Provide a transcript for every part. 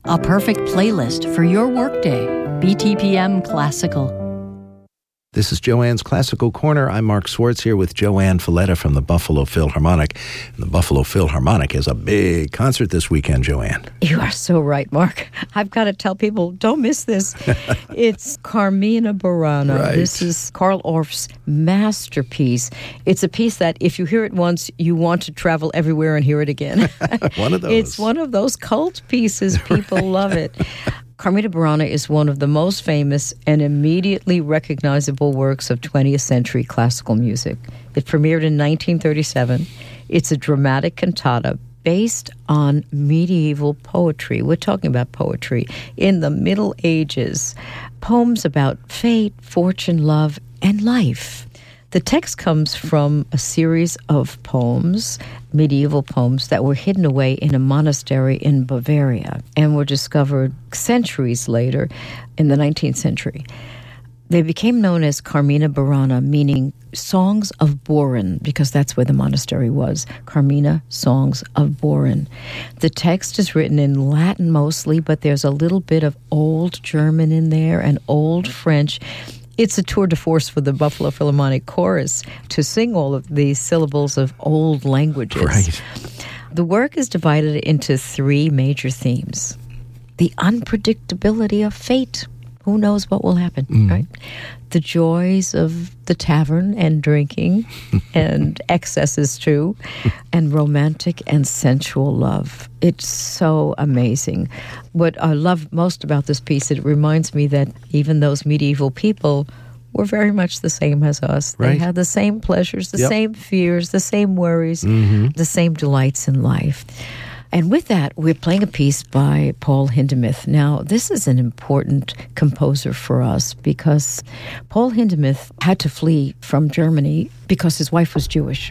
a perfect playlist for your workday. BTPM Classical. This is Joanne's Classical Corner. I'm Mark Swartz here with Joanne Falletta from the Buffalo Philharmonic. And the Buffalo Philharmonic has a big concert this weekend, Joanne. You are so right, Mark. I've got to tell people, don't miss this. It's Carmina Burana. Right. This is Carl Orff's masterpiece. It's a piece that if you hear it once, you want to travel everywhere and hear it again. One of those. It's one of those cult pieces. People love it. Carmina Burana is one of the most famous and immediately recognizable works of 20th century classical music. It premiered in 1937. It's a dramatic cantata based on medieval poetry. We're talking about poetry in the Middle Ages. Poems about fate, fortune, love, and life. The text comes from a series of poems, medieval poems, that were hidden away in a monastery in Bavaria and were discovered centuries later in the 19th century. They became known as Carmina Burana, meaning Songs of Boron, because that's where the monastery was. Carmina, Songs of Boron. The text is written in Latin mostly, but there's a little bit of Old German in there and Old French. It's a tour de force for the Buffalo Philharmonic Chorus to sing all of these syllables of old languages. Right. The work is divided into three major themes. The unpredictability of fate. Who knows what will happen, right? The joys of the tavern and drinking and excesses too, and romantic and sensual love. It's so amazing. What I love most about this piece, it reminds me that even those medieval people were very much the same as us. They Right. had the same pleasures, the same fears, the same worries, the same delights in life. And with that, we're playing a piece by Paul Hindemith. Now, this is an important composer for us because Paul Hindemith had to flee from Germany because his wife was Jewish.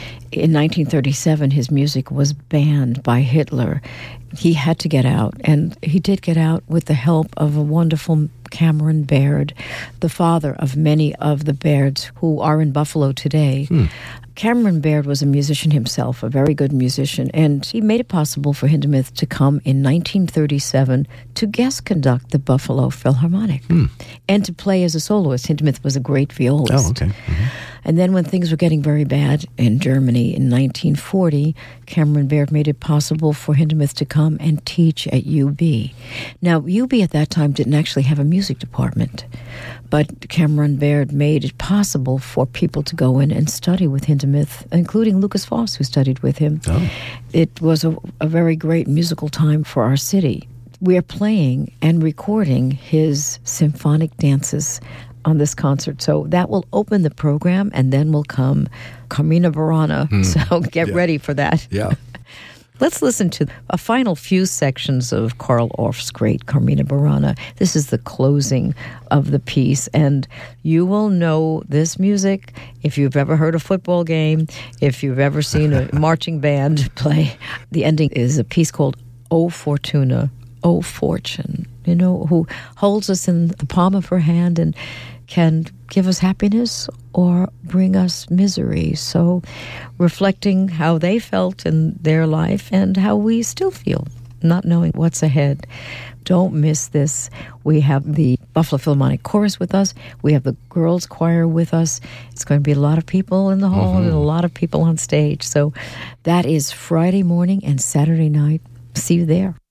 In 1937, his music was banned by Hitler. He had to get out, and he did get out with the help of a wonderful Cameron Baird, the father of many of the Bairds who are in Buffalo today. Cameron Baird was a musician himself, a very good musician, and he made it possible for Hindemith to come in 1937 to guest conduct the Buffalo Philharmonic and to play as a soloist. Hindemith was a great violist. Oh, okay. And then when things were getting very bad in Germany in 1940, Cameron Baird made it possible for Hindemith to come and teach at UB. Now, UB at that time didn't actually have a music department, but Cameron Baird made it possible for people to go in and study with Hindemith, including Lucas Foss, who studied with him. Oh. It was a very great musical time for our city. We are playing and recording his symphonic dances on this concert. So that will open the program, and then will come Carmina Burana. So get ready for that. Yeah. Let's listen to a final few sections of Carl Orff's great Carmina Burana. This is the closing of the piece, and you will know this music if you've ever heard a football game, if you've ever seen a marching band play. The ending is a piece called O Fortuna, O Fortune, who holds us in the palm of her hand and can give us happiness or bring us misery. So reflecting how they felt in their life and how we still feel, not knowing what's ahead. Don't miss this. We have the Buffalo Philharmonic Chorus with us. We have the girls' choir with us. It's going to be a lot of people in the hall and a lot of people on stage. So that is Friday morning and Saturday night. See you there.